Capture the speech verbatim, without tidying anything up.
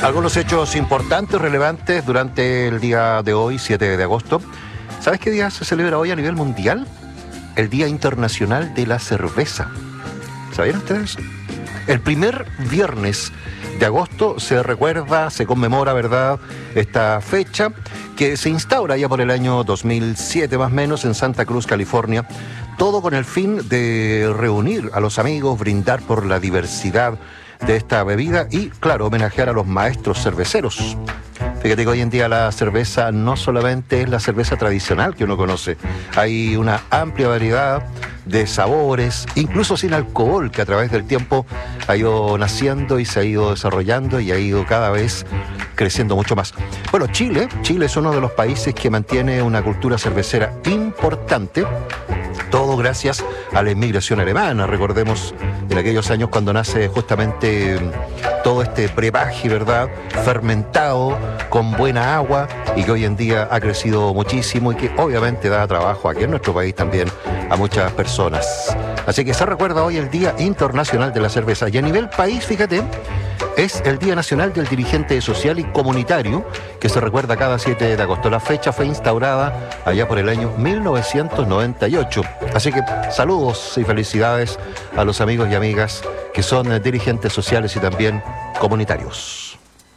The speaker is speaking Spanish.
Algunos hechos importantes, relevantes durante el día de hoy, siete de agosto. ¿Sabes qué día se celebra hoy a nivel mundial? El Día Internacional de la Cerveza. ¿Sabían ustedes? El primer viernes de agosto se recuerda, se conmemora, ¿verdad?, esta fecha que se instaura ya por el año dos mil siete más o menos en Santa Cruz, California. Todo con el fin de reunir a los amigos, brindar por la diversidad de esta bebida y, claro, homenajear a los maestros cerveceros. Fíjate que hoy en día la cerveza no solamente es la cerveza tradicional que uno conoce, hay una amplia variedad de sabores, incluso sin alcohol, que a través del tiempo ha ido naciendo y se ha ido desarrollando y ha ido cada vez creciendo mucho más. Bueno, Chile, Chile es uno de los países que mantiene una cultura cervecera importante, todo gracias a la inmigración alemana. Recordemos en aquellos años cuando nace justamente todo este brebaje, ¿verdad?, fermentado con buena agua y que hoy en día ha crecido muchísimo y que obviamente da trabajo aquí en nuestro país también a muchas personas. Así que se recuerda hoy el Día Internacional de la Cerveza. Y a nivel país, fíjate, es el Día Nacional del Dirigente Social y Comunitario, que se recuerda cada siete de agosto. La fecha fue instaurada allá por el año mil novecientos noventa y ocho. Así que saludos y felicidades a los amigos y amigas que son dirigentes sociales y también comunitarios.